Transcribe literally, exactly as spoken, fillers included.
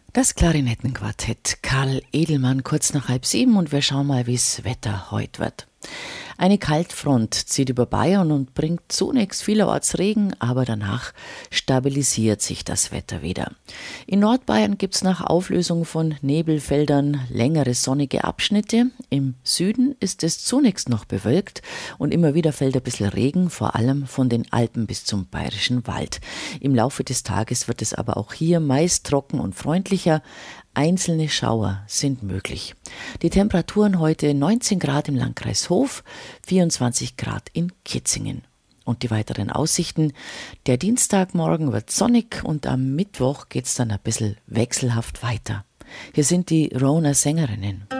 Das Klarinettenquartett Karl Edelmann kurz nach halb sieben und wir schauen mal, wie das Wetter heute wird. Eine Kaltfront zieht über Bayern und bringt zunächst vielerorts Regen, aber danach stabilisiert sich das Wetter wieder. In Nordbayern gibt es nach Auflösung von Nebelfeldern längere sonnige Abschnitte. Im Süden ist es zunächst noch bewölkt und immer wieder fällt ein bisschen Regen, vor allem von den Alpen bis zum Bayerischen Wald. Im Laufe des Tages wird es aber auch hier meist trocken und freundlicher. Einzelne Schauer sind möglich. Die Temperaturen heute neunzehn Grad im Landkreis Hof, vierundzwanzig Grad in Kitzingen. Und die weiteren Aussichten: Der Dienstagmorgen wird sonnig und am Mittwoch geht's dann ein bisschen wechselhaft weiter. Hier sind die Rona Sängerinnen.